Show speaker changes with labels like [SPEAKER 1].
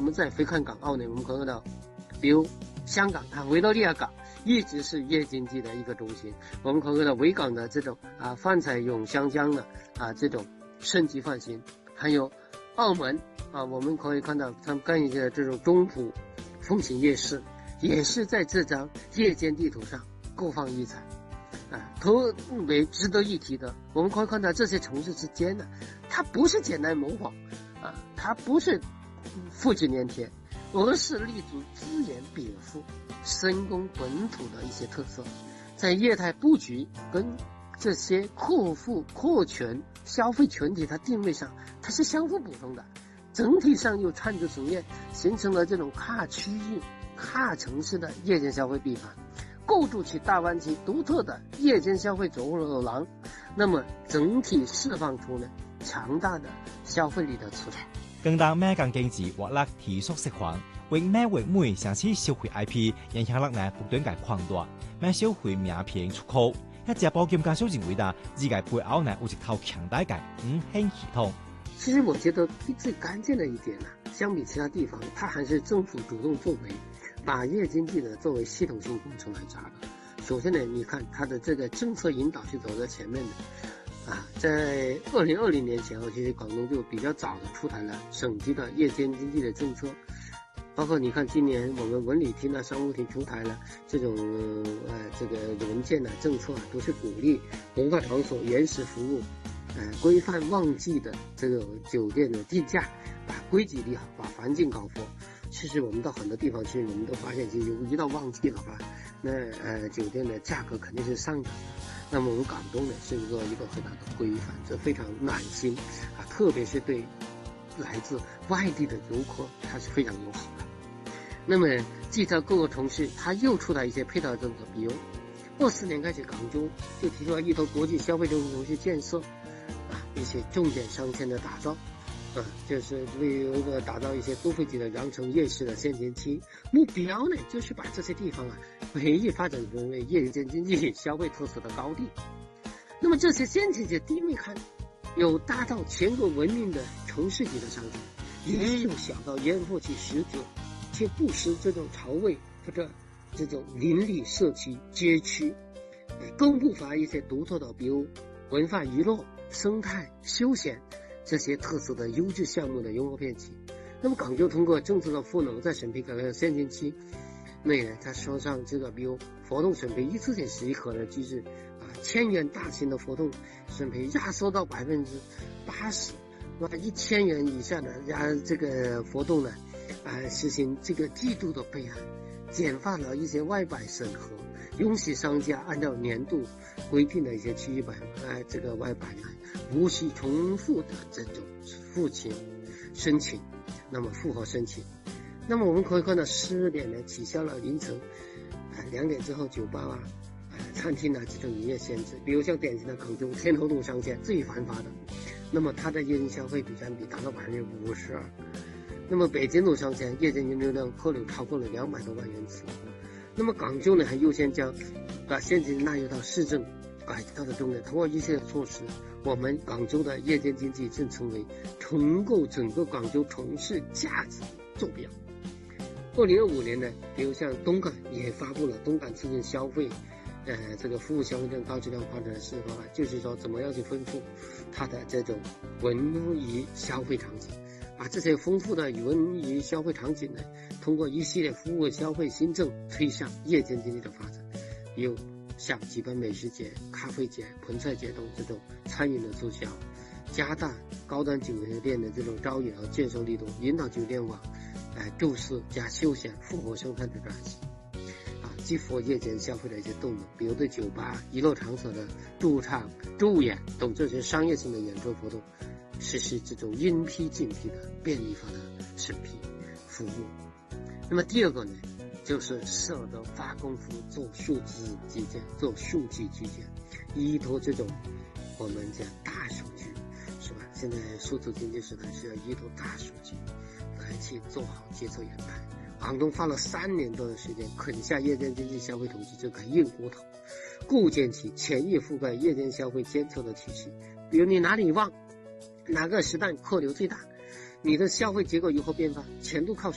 [SPEAKER 1] 们再回看港澳呢，我们看到，比如香港，它维多利亚港一直是夜经济的一个中心。我们看到维港的这种泛彩咏香江的这种盛极范行，还有澳门我们可以看到他们干一些这种中葡风情夜市，也是在这张夜间地图上各放异彩。特别值得一提的，我们可以看到这些城市之间呢，它不是简单模仿它不是复制粘贴，而是立足资源禀赋、深耕本土的一些特色，在业态布局跟这些客群消费群体它定位上，它是相互补充的，整体上又串着重业，形成了这种跨区域、跨城市的夜间消费闭环，构筑起大湾区独特的夜间消费走廊，那么整体释放出呢强大的消费力的出彩。
[SPEAKER 2] 更當咩更經濟獲得提速釋放，為咩為每城市消費 IP 影響力呢不斷嘅擴大，咩消費名片出口，一隻保險加修正回答，自己背後呢有一套強大嘅五興系統。
[SPEAKER 1] 其實我覺得最關鍵的一點相比其他地方，它還是政府主動作為，把夜經濟呢作為系統性工程來扎的。首先呢，你看它的這個政策引導是走在前面的。在2020年前其實廣東就比較早的出台了省級的夜間經濟的政策，包括你看今年我們文旅廳商務廳出台了這種這個文件政策都是鼓勵文化場所原始服務，規範旺季的這個酒店的定價，把規矩立好，把環境搞活。其實我們到很多地方，其實我們都發現，其實一到旺季的話，那酒店的價格肯定是上漲的。那麼我們廣東呢是一個很大的規範，這非常暖心特別是對來自外地的遊客，它是非常友好的。那麼既在各個城市，它又出台一些配套政策，比如24年開始，廣州就提出了一頭國際消費中心城市建設一些重點商圈的打造就是為打造一些都會級的羊城夜市的先行期，目標呢就是把這些地方培育發展成為夜間經濟消費特色的高地。那麼這些先行者地位看，有大到全國聞名的城市級的商場，也有小到煙火氣十足卻不失這種潮味或者這種鄰里社區街區，更不乏一些獨特的比如文化娛樂、生態休閒這些特色的優質項目的融合片期。那麼廣州通過政策的賦能，在審批改革先行期內呢，它說上這個比如活動審批一次性審核的機制1000元大型的活動審批壓縮到80%，那1000元以下的這個活動呢實行這個季度的備案，簡化了一些外擺審核，允許商家按照年度規定的一些區域這個外擺無需重複的這種複核申請。那麼我們可以看到12點呢取消了凌晨2點之後酒吧餐廳這種營業限制，比如像典型的廣州天后洞商圈最繁華的，那麼它的夜間消費比佔比達到52%。那麼北京路商圈夜間人流量客流超過了200多萬人次。那麼廣州呢還優先將把現金納入到市政改革的重點，通過一系列措施，我們廣州的夜間經濟正成為重構整個廣州城市價值坐標。2025年呢，比如像東莞也發布了東莞促進消費這個服務消費者高質量發展的示範，就是說怎麼樣去豐富它的這種文娛消費場景，把這些豐富的文娛消費場景呢，通過一系列服務消費新政推向夜間經濟的發展，比如像舉辦美食節、咖啡節、盆菜節等這種餐飲的促銷，加大高端酒店的這種招引和建設力度，引導酒店往住宿加休閒複合生態的轉型，激活夜間消費的一些動能，比如對酒吧、娛樂場所的駐唱、駐演等這些商業性的演出活動，實施這種應批盡批的便利化的審批服務。那麼第二個呢，就是捨得花功夫做數字基建，做數據基建，依託這種我們講大數據，是吧？現在數字經濟時代需要依託大數據來去做好決策研判。廣東花了3年多的時間啃下夜間經濟消費統計這塊硬骨頭，構建起全域覆蓋夜間消費監測的體系。比如你哪裡旺，哪個時段客流最大，你的消費結構如何變化，全都靠